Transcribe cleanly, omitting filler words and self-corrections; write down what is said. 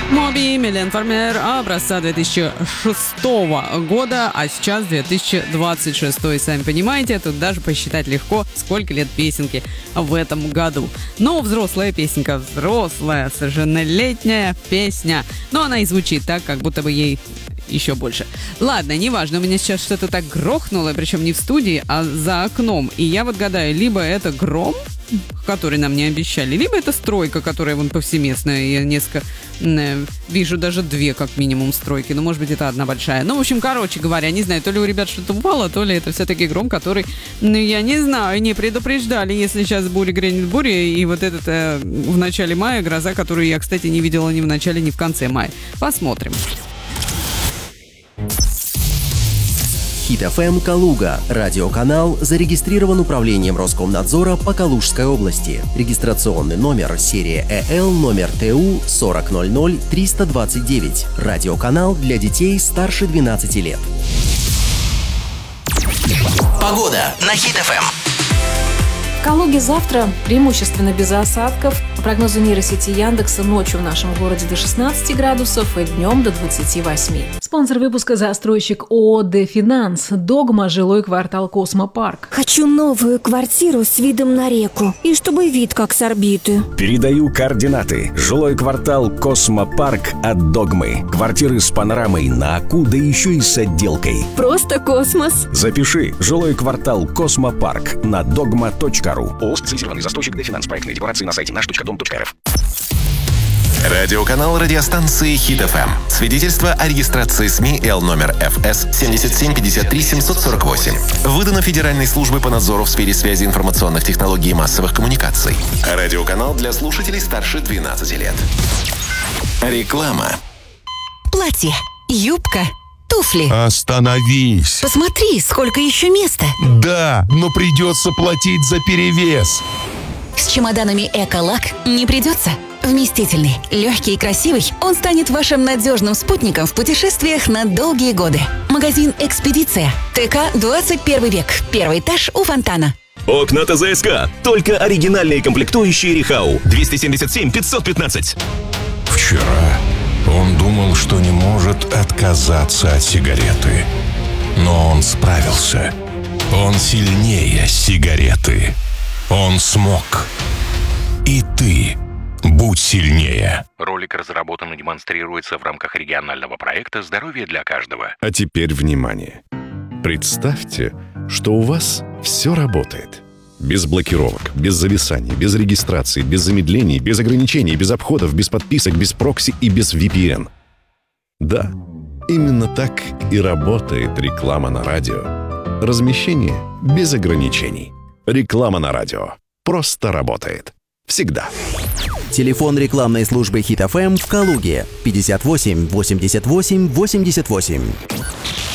Моби, Милен Фармер образца 2006 года, а сейчас 2026. Сами понимаете, тут даже посчитать легко, сколько лет песенки в этом году. Но взрослая песенка, взрослая, совершеннолетняя песня. Но она и звучит так, как будто бы ей еще больше. Ладно, неважно, у меня сейчас что-то так грохнуло, причем не в студии, а за окном. И я вот гадаю, либо это гром, который нам не обещали, либо это стройка, которая вон повсеместная. Я несколько вижу даже две, как минимум, стройки. Ну, может быть, это одна большая. Ну, в общем, короче говоря, не знаю, то ли у ребят что-то упало, то ли это все-таки гром, который, я не знаю, не предупреждали, если сейчас буря грянет буря, и вот этот в начале мая гроза, которую я, кстати, не видела ни в начале, ни в конце мая. Посмотрим. Хит FM Калуга. Радиоканал зарегистрирован управлением Роскомнадзора по Калужской области. Регистрационный номер серия ЭЛ номер ТУ 4000 329. Радиоканал для детей старше 12 лет. Погода на Хит FM. В Калуге завтра преимущественно без осадков. По прогнозу нейросети Яндекса, ночью в нашем городе до 16 градусов и днем до 28. Спонсор выпуска — застройщик ООО «Дефинанс». Догма, жилой квартал «Космопарк». Хочу новую квартиру с видом на реку и чтобы вид как с орбиты. Передаю координаты. Жилой квартал «Космопарк» от Догмы. Квартиры с панорамой на Аку, да еще и с отделкой. Просто космос. Запиши. Жилой квартал «Космопарк» на dogma.ru. ООО «Специализированный застройщик Дефинанс». Проектные декларации на сайте наш.дом.рф. Радиоканал радиостанции Хит FM. Свидетельство о регистрации СМИ Л номер ФС 7753 748. Выдано Федеральной службой по надзору в сфере связи информационных технологий и массовых коммуникаций. Радиоканал для слушателей старше 12 лет. Реклама. Платье, юбка, туфли. Остановись. Посмотри, сколько еще места. Да, но придется платить за перевес. С чемоданами «Эколак» не придется. Вместительный, легкий и красивый, он станет вашим надежным спутником в путешествиях на долгие годы. Магазин «Экспедиция». ТК 21 век. Первый этаж у фонтана. Окна ТЗСК. Только оригинальные комплектующие Рихау. 277 515. Вчера он думал, что не может отказаться от сигареты. Но он справился. Он сильнее сигареты. Он смог. И ты будь сильнее. Ролик разработан и демонстрируется в рамках регионального проекта «Здоровье для каждого». А теперь внимание. Представьте, что у вас все работает. Без блокировок, без зависаний, без регистрации, без замедлений, без ограничений, без обходов, без подписок, без прокси и без VPN. Да, именно так и работает реклама на радио. Размещение без ограничений. Реклама на радио просто работает. Всегда. Телефон рекламной службы Хит FM в Калуге 58 88 88.